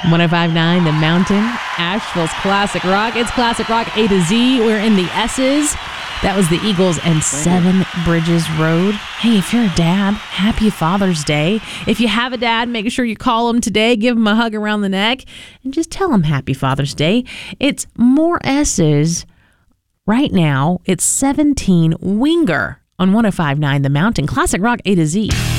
105.9 The Mountain, Asheville's classic rock. It's classic rock A to Z. We're in the S's. That was the Eagles and Seven Bridges Road. Hey, if you're a dad, happy Father's Day. If you have a dad, make sure you call him today. Give him a hug around the neck and just tell him happy Father's Day. It's more S's right now. It's 17 Winger on 105.9 The Mountain, classic rock A to Z.